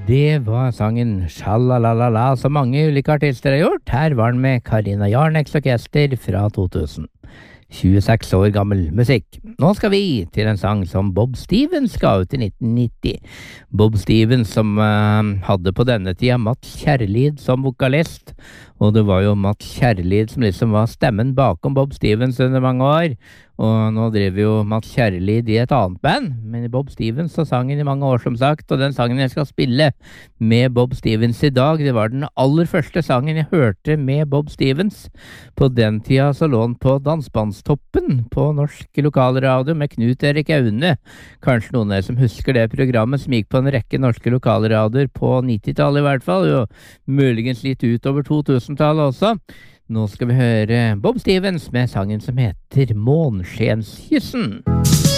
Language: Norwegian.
Det var sangen Sjalalala som mange ulike artister har gjort. Her var den med Karina Jarneks orkester fra 2000. 26 år gammel musikk. Nå skal vi til en sang som Bob Stevens ga ut i 1990. Bob Stevens som hadde på denne tida Mats Kjærlid som vokalist, og det var jo Mats Kjærlid som liksom var stemmen bakom Bob Stevens under mange år. Og nå driver jo Mats Kjærlid i et annet band, men Bob Stevens har sangen i mange år som sagt, og den sangen jeg skal spille med Bob Stevens i dag, det var den aller første sangen jeg hørte med Bob Stevens. På den tida så lå han på Dansbandstoppen på norsk lokalradio med Knut Erik Aune. Kanskje noen av dere som husker det programmet som gikk på en rekke norske lokalradioer på 90-tallet i hvert fall, og muligens litt utover 2000-tallet også. Nå skal vi høre Bob Stevens med sangen som heter Månskenskyssen.